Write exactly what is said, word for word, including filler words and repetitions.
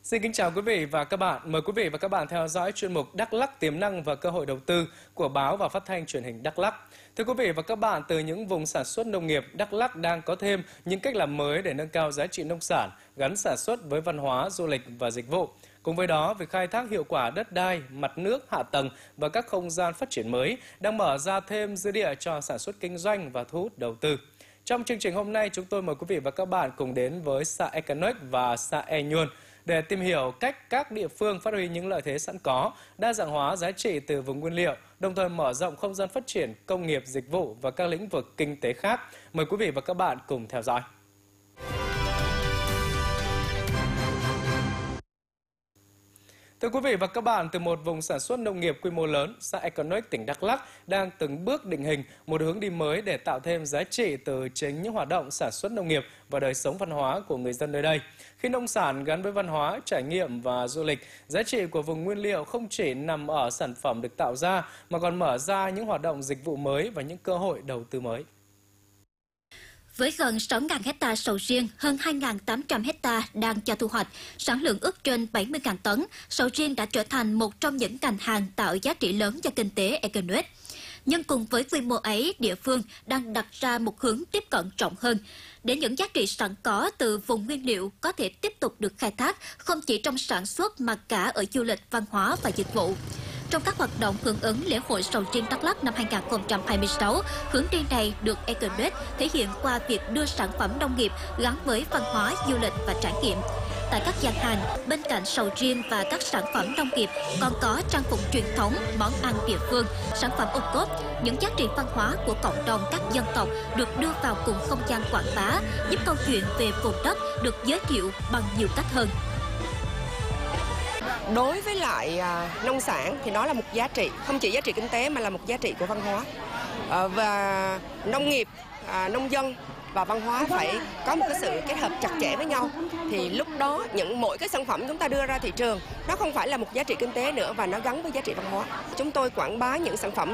Xin kính chào quý vị và các bạn. Mời quý vị và các bạn theo dõi chuyên mục Đắk Lắk tiềm năng và cơ hội đầu tư của báo và phát thanh truyền hình Đắk Lắk. Thưa quý vị và các bạn, từ những vùng sản xuất nông nghiệp, Đắk Lắk đang có thêm những cách làm mới để nâng cao giá trị nông sản, gắn sản xuất với văn hóa, du lịch và dịch vụ. Cùng với đó, việc khai thác hiệu quả đất đai, mặt nước, hạ tầng và các không gian phát triển mới đang mở ra thêm dư địa cho sản xuất kinh doanh và thu hút đầu tư. Trong chương trình hôm nay, chúng tôi mời quý vị và các bạn cùng đến với xã Ekanuếch và xã E Nhuôn để tìm hiểu cách các địa phương phát huy những lợi thế sẵn có, đa dạng hóa giá trị từ vùng nguyên liệu, đồng thời mở rộng không gian phát triển công nghiệp, dịch vụ và các lĩnh vực kinh tế khác. Mời quý vị và các bạn cùng theo dõi. Thưa quý vị và các bạn, từ một vùng sản xuất nông nghiệp quy mô lớn, xã Ekanuếch, tỉnh Đắk Lắk đang từng bước định hình một hướng đi mới để tạo thêm giá trị từ chính những hoạt động sản xuất nông nghiệp và đời sống văn hóa của người dân nơi đây. Khi nông sản gắn với văn hóa, trải nghiệm và du lịch, giá trị của vùng nguyên liệu không chỉ nằm ở sản phẩm được tạo ra mà còn mở ra những hoạt động dịch vụ mới và những cơ hội đầu tư mới. Với gần sáu nghìn hecta sầu riêng, hơn hai nghìn tám trăm hecta đang cho thu hoạch, sản lượng ước trên bảy mươi nghìn tấn, sầu riêng đã trở thành một trong những ngành hàng tạo giá trị lớn cho kinh tế Ekanuếch. Nhưng cùng với quy mô ấy, địa phương đang đặt ra một hướng tiếp cận rộng hơn, để những giá trị sẵn có từ vùng nguyên liệu có thể tiếp tục được khai thác không chỉ trong sản xuất mà cả ở du lịch, văn hóa và dịch vụ. Trong các hoạt động hưởng ứng lễ hội sầu riêng Đắk Lắk năm hai nghìn không trăm hai mươi sáu, hướng đi này được Ekanuếch thể hiện qua việc đưa sản phẩm nông nghiệp gắn với văn hóa, du lịch và trải nghiệm. Tại các gian hàng, bên cạnh sầu riêng và các sản phẩm nông nghiệp còn có trang phục truyền thống, món ăn địa phương, sản phẩm ô cốp, những giá trị văn hóa của cộng đồng các dân tộc được đưa vào cùng không gian quảng bá, giúp câu chuyện về vùng đất được giới thiệu bằng nhiều cách hơn. Đối với lại à, nông sản thì nó là một giá trị, không chỉ giá trị kinh tế mà là một giá trị của văn hóa. À, và nông nghiệp, à, nông dân và văn hóa phải có một cái sự kết hợp chặt chẽ với nhau. Thì lúc đó những mỗi cái sản phẩm chúng ta đưa ra thị trường nó không phải là một giá trị kinh tế nữa và nó gắn với giá trị văn hóa. Chúng tôi quảng bá những sản phẩm